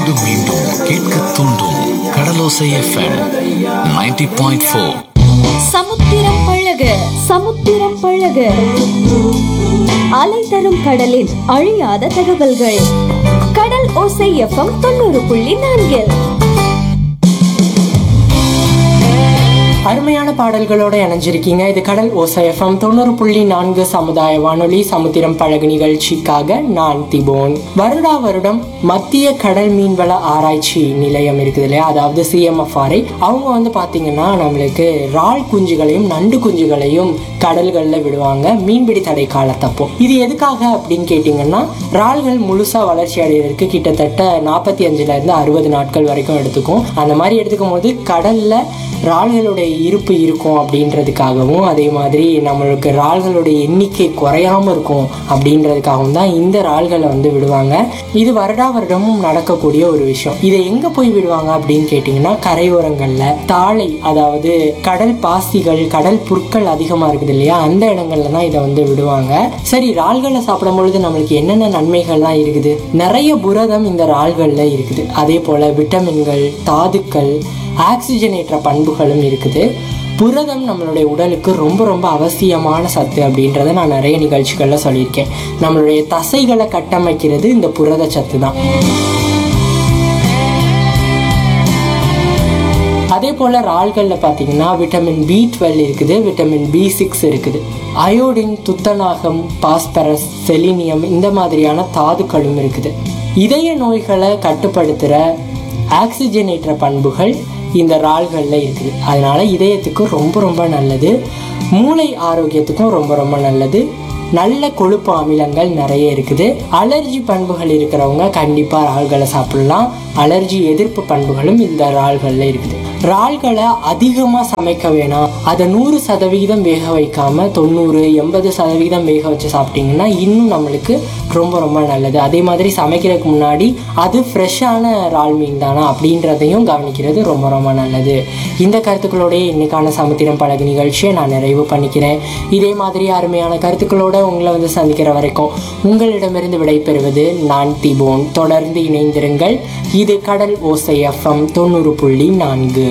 மீண்டும் மீண்டும் கேட்க தூண்டும் கடலோசை எஃப்எம் 90.4. சமுத்திரம் பழக சமுத்திரம் பழக அலை தரும் கடலின் அழியாத தகவல்கள். கடல் ஓசை எஃப்எம் 90.4. அருமையான பாடல்களோட இணைஞ்சிருக்கீங்க. இது கடல் ஓசை எஃப்எம் 90.4 சமுதாய வானொலி சமுத்திரம் பழகு நிகழ்ச்சிக்காக நான் திபோன். வருடா வருடம் மத்திய கடல் மீன்வள ஆராய்ச்சி நிலையம் இருக்குது இல்லையா, அதாவது CMFRI, அவங்க பாத்தீங்கன்னா நம்மளுக்கு இறால் குஞ்சுகளையும் நண்டு குஞ்சுகளையும் கடல்களில் விடுவாங்க மீன்பிடி தடை காலத்தப்போ. இது எதுக்காக அப்படின்னு கேட்டீங்கன்னா, இறால்கள் முழுசா வளர்ச்சி அடைகிறதுக்கு கிட்டத்தட்ட 45ல இருந்து 60 நாட்கள் வரைக்கும் எடுத்துக்கும். அந்த மாதிரி எடுத்துக்கும் போது கடல்ல இறால்களுடைய இருப்பு இருக்கும் அப்படின்றதுக்காகவும், அதே மாதிரி நம்மளுக்கு இறால்களுடைய எண்ணிக்கை குறையாம இருக்கும் அப்படின்றதுக்காகவும் தான் இந்த இறால்களை விடுவாங்க. இது வருடா வருடமும் நடக்கக்கூடிய ஒரு விஷயம். இதை எங்க போய் விடுவாங்க அப்படின்னு கேட்டீங்கன்னா, கரையோரங்கள்ல தாழை, அதாவது கடல் பாசிகள், கடல் புற்கள் அதிகமா இருக்குது இல்லையா, அந்த இடங்கள்ல தான் இதை விடுவாங்க. சரி, இறால்களை சாப்பிடும் பொழுது நம்மளுக்கு என்னென்ன நன்மைகள்லாம் இருக்குது? நிறைய புரதம் இந்த இறால்கள்ல இருக்குது. அதே போல விட்டமின்கள், தாதுக்கள், ஆக்சிஜனேற்ற பண்புகளும் இருக்குது. புரதம் நம்மளுடைய உடலுக்கு ரொம்ப ரொம்ப அவசியமான சத்து அப்படின்றத நான் நிறைய நிகழ்ச்சிகள்ல சொல்லியிருக்கேன். நம்மளுடைய தசைகளை கட்டமைக்கிறது இந்த புரத சத்து தான். அதே போல இறால்கள்ல பாத்தீங்கன்னா விட்டமின் B12 இருக்குது, விட்டமின் B6 இருக்குது, அயோடின், துத்தநாகம், பாஸ்பரஸ், செலினியம், இந்த மாதிரியான தாதுக்களும் இருக்குது. இதய நோய்களை கட்டுப்படுத்துற ஆக்சிஜனேற்ற பண்புகள் இந்த இறால்கள்ல இருக்குது. அதனால இதயத்துக்கு ரொம்ப ரொம்ப நல்லது, மூளை ஆரோக்கியத்துக்கும் ரொம்ப ரொம்ப நல்லது. நல்ல கொழுப்பு அமிலங்கள் நிறைய இருக்குது. அலர்ஜி பண்புகள் இருக்கிறவங்க கண்டிப்பா இறால்களை சாப்பிடலாம். அலர்ஜி எதிர்ப்பு பண்புகளும் இந்த இறால்கள்ல இருக்குது. இறால்களை அதிகமா சமைக்க வேணாம், அதை 100% வேக வைக்காம 90-80% வேக வச்சு சாப்பிட்டீங்கன்னா இன்னும் நம்மளுக்கு ரொம்ப ரொம்ப நல்லது. அதே மாதிரி சமைக்கிறதுக்கு முன்னாடி அது ஃப்ரெஷ்ஷான இறால் மீன் தானா அப்படின்றதையும் கவனிக்கிறது ரொம்ப ரொம்ப நல்லது. இந்த கருத்துக்களோடைய இன்னைக்கான சமுத்திரம் பழகு நிகழ்ச்சியை நான் நிறைவு பண்ணிக்கிறேன். இதே மாதிரி அருமையான கருத்துக்களோட உங்களை சந்திக்கிற வரைக்கும் உங்களிடமிருந்து விடைபெறுவது நான் திபோன். தொடர்ந்து இணைந்திருங்கள். இது கடல் ஓசை எஃப்எம் 90.4.